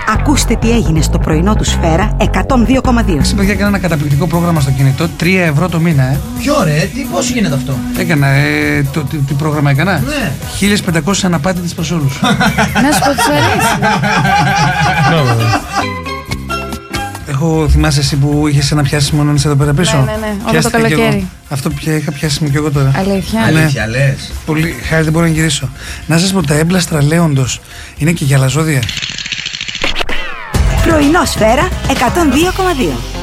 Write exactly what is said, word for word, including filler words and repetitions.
Ακούστε τι έγινε στο πρωινό του Σφαίρα εκατόν δύο κόμμα δύο. Στην παιδιά έκανα ένα καταπληκτικό πρόγραμμα στο κινητό, τρία ευρώ το μήνα, ε. Ποιο ρε, τι, πώς γίνεται αυτό? Έκανα, ε, το, τι, τι πρόγραμμα έκανα? Ναι. χίλιες πεντακόσιες αναπάτητες προς όλους. Να σου πω τι σου αρέσει. Έχω, θυμάσαι εσύ που είχες ένα πιάσιμο νόνις εδώ πέρα πίσω? Ναι, ναι, ναι, όλο το Πιάστηκα κι εγώ. καλοκαίρι. Αυτό πια είχα πιάσιμο κι εγώ τώρα. Αλήθεια. Ναι. Αλήθεια λες? Πολύ, χάρη δεν μπορώ να γυρίσω. Να σας πω, τα έμπλαστρα λέοντος είναι και για λαζόδια. Πρωινό Σφαίρα εκατόν δύο κόμμα δύο.